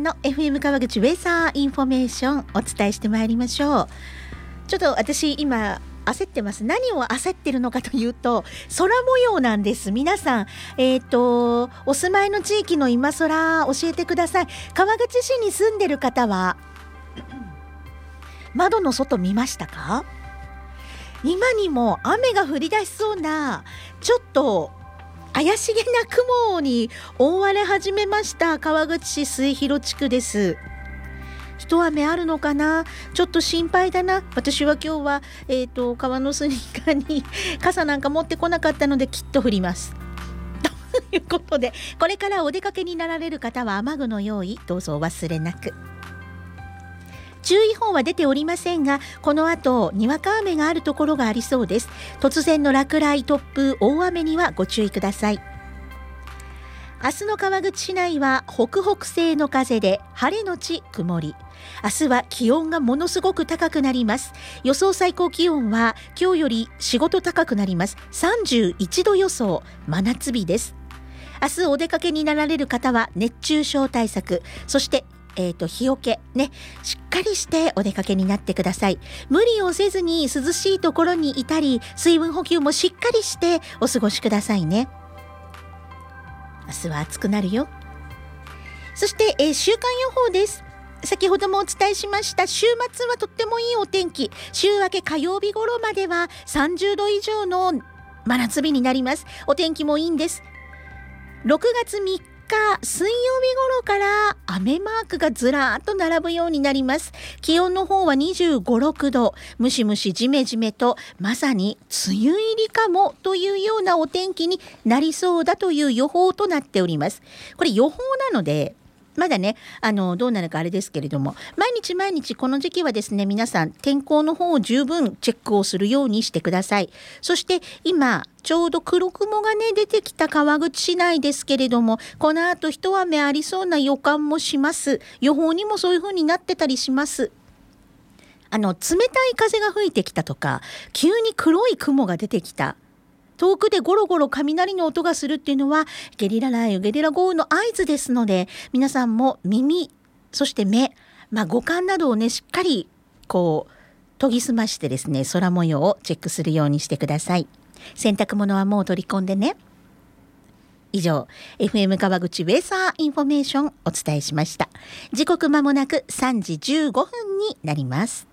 の FM 川口ウェザーインフォメーションお伝えしてまいりましょう。ちょっと私今焦ってます。何を焦ってるのかというと、空模様なんです。皆さん、お住まいの地域の今空教えてください。川口市に住んでる方は窓の外見ましたか？今にも雨が降り出しそうな、ちょっと怪しげな雲に覆われ始めました川口市末広地区です。一雨あるのかな、ちょっと心配だな。私は今日は、川のスニーカーに傘なんか持ってこなかったのできっと降りますということで、これからお出かけになられる方は雨具の用意どうぞお忘れなく。注意報は出ておりませんが、この後にわか雨があるところがありそうです。突然の落雷、突風、大雨にはご注意ください。明日の川口市内は北北西の風で晴れのち曇り。明日は気温がものすごく高くなります。予想最高気温は今日より4、5度高くなります。31度予想、真夏日です。明日お出かけになられる方は熱中症対策、そして日よけね、しっかりしてお出かけになってください。無理をせずに涼しいところにいたり、水分補給もしっかりしてお過ごしくださいね。明日は暑くなるよ。そして、週間予報です。先ほどもお伝えしました週末はとってもいいお天気。週明け火曜日頃までは30度以上の真夏日になります。お天気もいいんです。6月3日水曜日頃から雨マークがずらーっと並ぶようになります。気温の方は25、6度、ムシムシジメジメと、まさに梅雨入りかもというようなお天気になりそうだという予報となっております。これ予報なのでまだね、どうなるかあれですけれども、毎日この時期はですね、皆さん天候の方を十分チェックをするようにしてください。そして今ちょうど黒雲がね出てきた川口市内ですけれども、この後一雨ありそうな予感もします。予報にもそういう風になってたりします。冷たい風が吹いてきたとか、急に黒い雲が出てきた、遠くでゴロゴロ雷の音がするっていうのはゲリラ雷雨、ゲリラ豪雨の合図ですので、皆さんも耳、そして目、五感などをねしっかりこう研ぎ澄ましてですね、空模様をチェックするようにしてください。洗濯物はもう取り込んでね。以上 FM 川口ウェザーインフォメーションお伝えしました。時刻まもなく3時15分になります。